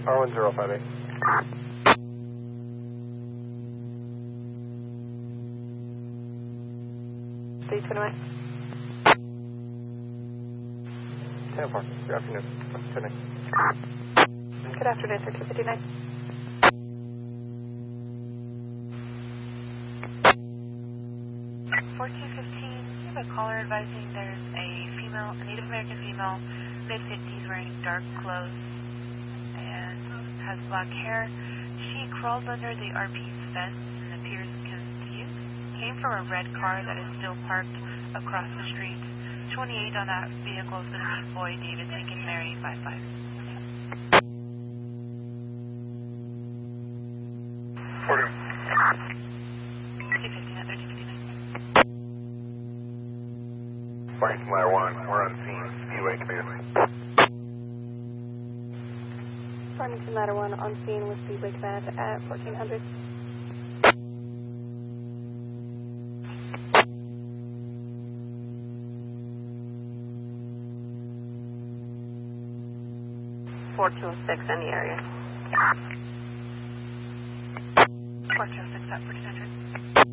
R1058. 321. 10-4. Good afternoon. 10. Good afternoon, sir. 259. You have a caller advising there's a Native American female, mid-50s, wearing dark clothes and has black hair. She crawled under the RP's fence and appears confused. Came from a red car that is still parked across the street. 28 on that vehicle is going to be Boy David Lincoln Mary 55. Order. 259, 259. Flight Ladder 1, we're on scene. Speedway clear. Farmington Ladder 1 on scene with Speedway Command at 1400. .426 in the area. 426 at 1400.